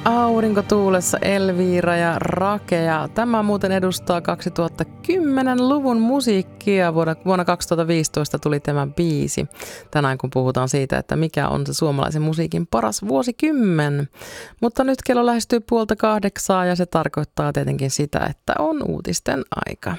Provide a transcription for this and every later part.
Aurinko tuulessa Elviira ja Rake, ja tämä muuten edustaa 2010-luvun musiikkia. Vuonna 2015 tuli tämä biisi. Tänään kun puhutaan siitä, että mikä on se suomalaisen musiikin paras vuosikymmen. Mutta nyt kello lähestyy 7:30 ja se tarkoittaa tietenkin sitä, että on uutisten aika.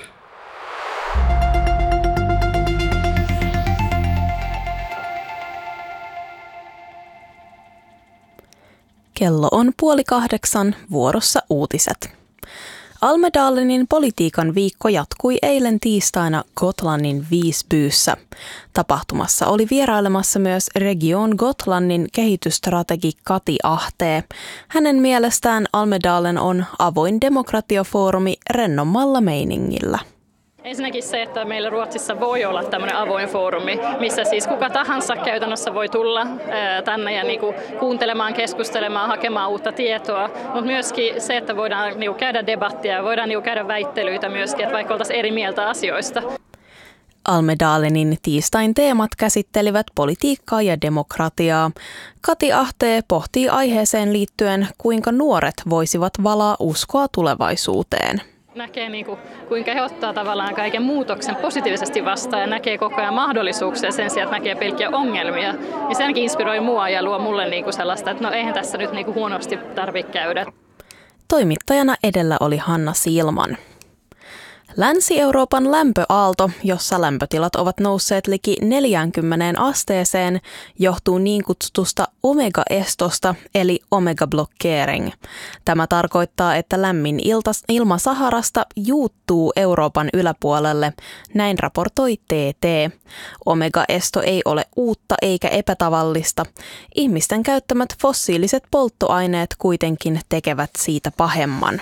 Kello on 7:30, vuorossa uutiset. Almedalenin politiikan viikko jatkui eilen tiistaina Gotlannin Visbyssä. Tapahtumassa oli vierailemassa myös Region Gotlannin kehitysstrategi Kati Ahtee. Hänen mielestään Almedalen on avoin demokratiafoorumi rennommalla meiningillä. Ensinnäkin se, että meillä Ruotsissa voi olla tämmöinen avoin foorumi, missä siis kuka tahansa käytännössä voi tulla tänne ja kuuntelemaan, keskustelemaan, hakemaan uutta tietoa, mutta myöskin se, että voidaan käydä debattia, voidaan käydä väittelyitä myöskin, että vaikka oltaisiin eri mieltä asioista. Almedalenin tiistain teemat käsittelivät politiikkaa ja demokratiaa. Kati Ahtee pohtii aiheeseen liittyen, kuinka nuoret voisivat valaa uskoa tulevaisuuteen. Näkee kuinka he ottaa tavallaan kaiken muutoksen positiivisesti vastaan ja näkee koko ajan mahdollisuuksia sen sijaan, että näkee pelkkiä ongelmia. Niin se ainakin inspiroi mua ja luo mulle sellaista, että no eihän tässä nyt huonosti tarvitse käydä. Toimittajana edellä oli Hanna Silman. Länsi-Euroopan lämpöaalto, jossa lämpötilat ovat nousseet liki 40 asteeseen, johtuu niin kutsutusta omega-estosta eli omega-blockering. Tämä tarkoittaa, että lämmin ilma Saharasta juuttuu Euroopan yläpuolelle, näin raportoi TT. Omega-esto ei ole uutta eikä epätavallista. Ihmisten käyttämät fossiiliset polttoaineet kuitenkin tekevät siitä pahemman.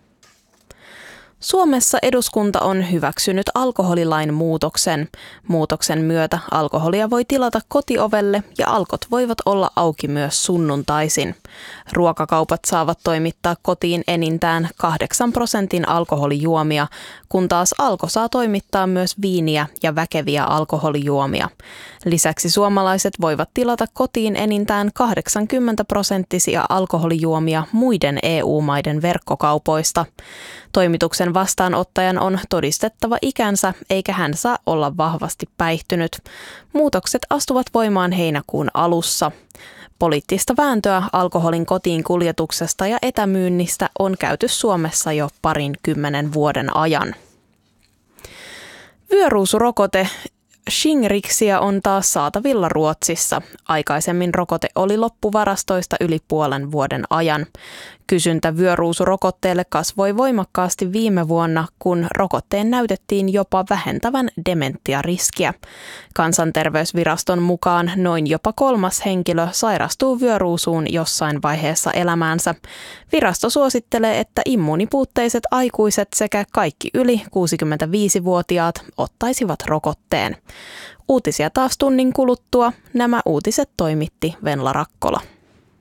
Suomessa eduskunta on hyväksynyt alkoholilain muutoksen. Muutoksen myötä alkoholia voi tilata kotiovelle ja alkot voivat olla auki myös sunnuntaisin. Ruokakaupat saavat toimittaa kotiin enintään 8% alkoholijuomia, kun taas Alko saa toimittaa myös viiniä ja väkeviä alkoholijuomia. Lisäksi suomalaiset voivat tilata kotiin enintään 80% alkoholijuomia muiden EU-maiden verkkokaupoista. Toimituksen vastaanottajan on todistettava ikänsä, eikä hän saa olla vahvasti päihtynyt. Muutokset astuvat voimaan heinäkuun alussa. Poliittista vääntöä alkoholin kotiin kuljetuksesta ja etämyynnistä on käyty Suomessa jo 20 vuoden ajan. Vyöruusurokote Shingrixia on taas saatavilla Ruotsissa. Aikaisemmin rokote oli loppuvarastoista yli puolen vuoden ajan. Kysyntä vyöruusurokotteelle kasvoi voimakkaasti viime vuonna, kun rokotteen näytettiin jopa vähentävän dementiariskiä. Kansanterveysviraston mukaan noin joka 3. henkilö sairastuu vyöruusuun jossain vaiheessa elämäänsä. Virasto suosittelee, että immuunipuutteiset aikuiset sekä kaikki yli 65-vuotiaat ottaisivat rokotteen. Uutisia taas tunnin kuluttua. Nämä uutiset toimitti Venla Rakkola.